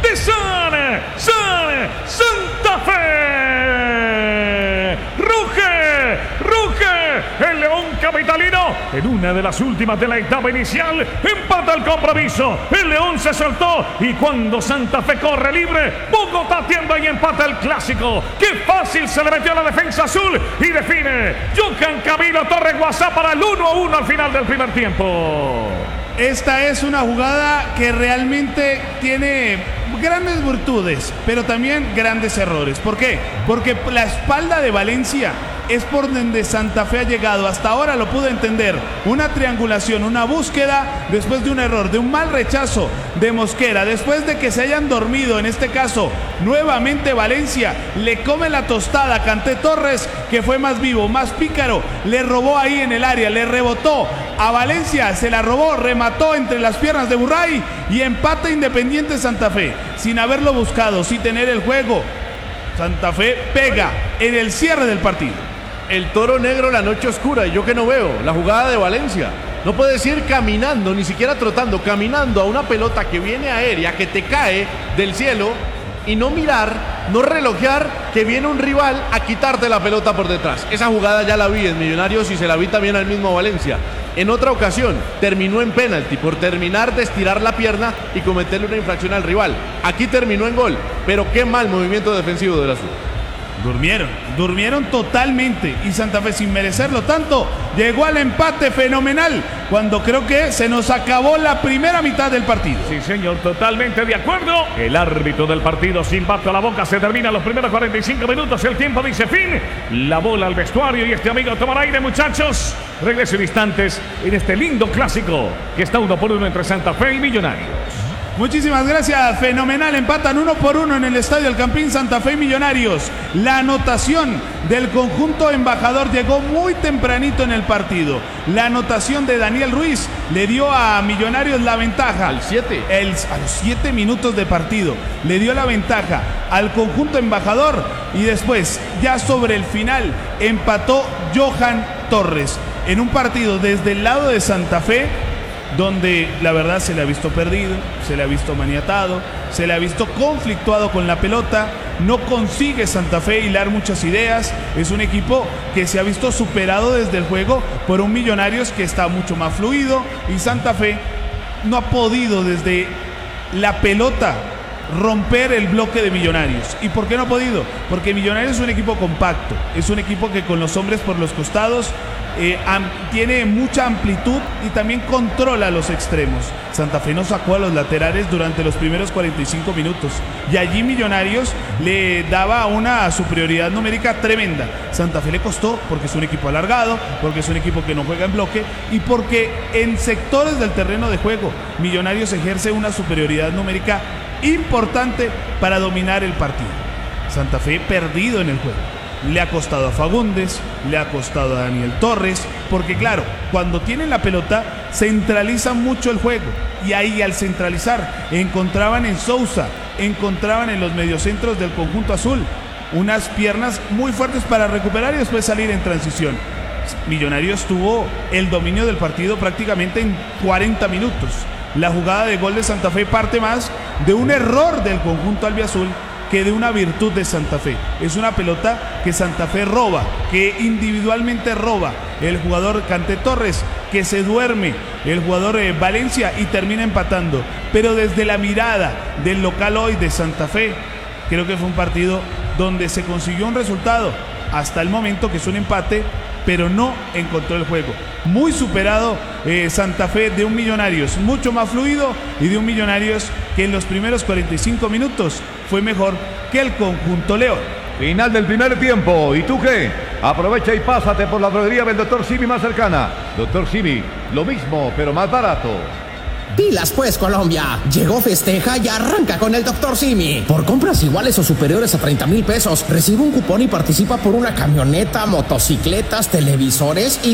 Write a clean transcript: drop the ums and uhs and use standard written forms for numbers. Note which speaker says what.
Speaker 1: de Santa Fe. Ruge el León capitalino en una de las últimas de la etapa inicial. Empata el compromiso. El León se soltó y cuando Santa Fe corre libre, Bogotá tiembla y empata el clásico. ¡Qué fácil se le metió a la defensa azul! Y define Johan Camilo Torres Guasá para el 1-1 al final del primer tiempo.
Speaker 2: Esta es una jugada que realmente tiene grandes virtudes, pero también grandes errores. ¿Por qué? Porque la espalda de Valencia es por donde Santa Fe ha llegado. Hasta ahora lo pude entender. Una triangulación, una búsqueda después de un error, de un mal rechazo de Mosquera, después de que se hayan dormido, en este caso, nuevamente Valencia le come la tostada a Kanté Torres, que fue más vivo, más pícaro, le robó ahí en el área, le rebotó a Valencia, se la robó, remató entre las piernas de Burray y empata Independiente Santa Fe, sin haberlo buscado, sin tener el juego. Santa Fe pega en el cierre del partido.
Speaker 3: El toro negro, la noche oscura, y yo que no veo la jugada de Valencia. No puedes ir caminando, ni siquiera trotando, caminando a una pelota que viene aérea, que te cae del cielo, y no mirar, no relojear que viene un rival a quitarte la pelota por detrás. Esa jugada ya la vi en Millonarios y se la vi también al mismo Valencia. En otra ocasión terminó en penalti por terminar de estirar la pierna y cometerle una infracción al rival. Aquí terminó en gol, pero qué mal movimiento defensivo del azul.
Speaker 2: Durmieron totalmente y Santa Fe, sin merecerlo tanto, llegó al empate fenomenal cuando creo que se nos acabó la primera mitad del partido.
Speaker 1: Sí, señor, totalmente de acuerdo. El árbitro del partido, silbato a la boca, se terminan los primeros 45 minutos. El tiempo dice fin. La bola al vestuario y este amigo tomar aire, muchachos. Regreso en instantes en este lindo clásico que está 1-1 entre Santa Fe y Millonarios.
Speaker 2: Muchísimas gracias, fenomenal, empatan 1-1 en el Estadio El Campín, Santa Fe y Millonarios. La anotación del conjunto embajador llegó muy tempranito en el partido. La anotación de Daniel Ruiz le dio a Millonarios la ventaja.
Speaker 3: Al 7.
Speaker 2: A los 7 minutos de partido le dio la ventaja al conjunto embajador y después, ya sobre el final, empató Johan Torres en un partido desde el lado de Santa Fe, donde la verdad se le ha visto perdido, se le ha visto maniatado, se le ha visto conflictuado con la pelota. No consigue Santa Fe hilar muchas ideas. Es un equipo que se ha visto superado desde el juego por un Millonarios que está mucho más fluido, y Santa Fe no ha podido desde la pelota romper el bloque de Millonarios. ¿Y por qué no ha podido? Porque Millonarios es un equipo compacto, es un equipo que con los hombres por los costados tiene mucha amplitud y también controla los extremos. Santa Fe no sacó a los laterales durante los primeros 45 minutos y allí Millonarios le daba una superioridad numérica tremenda. Santa Fe le costó porque es un equipo alargado, porque es un equipo que no juega en bloque y porque en sectores del terreno de juego Millonarios ejerce una superioridad numérica importante para dominar el partido. Santa Fe perdido en el juego. Le ha costado a Fagundes, le ha costado a Daniel Torres, porque claro, cuando tienen la pelota centralizan mucho el juego y ahí al centralizar encontraban en Sousa, encontraban en los mediocentros del conjunto azul unas piernas muy fuertes para recuperar y después salir en transición. Millonarios tuvo el dominio del partido prácticamente en 40 minutos. La jugada de gol de Santa Fe parte más de un error del conjunto albiazul que de una virtud de Santa Fe. Es una pelota que Santa Fe roba, que individualmente roba el jugador Kanté Torres, que se duerme el jugador Valencia y termina empatando. Pero desde la mirada del local hoy de Santa Fe, creo que fue un partido donde se consiguió un resultado hasta el momento, que es un empate, pero no encontró el juego. Muy superado Santa Fe de un Millonarios mucho más fluido y de un Millonarios que en los primeros 45 minutos fue mejor que el conjunto León.
Speaker 4: Final del primer tiempo. ¿Y tú qué? Aprovecha y pásate por la droguería del Dr. Simi más cercana. Dr. Simi, lo mismo, pero más barato.
Speaker 5: Pilas pues, Colombia. Llegó Festeja y arranca con el Dr. Simi. Por compras iguales o superiores a 30,000 pesos, recibe un cupón y participa por una camioneta, motocicletas, televisores y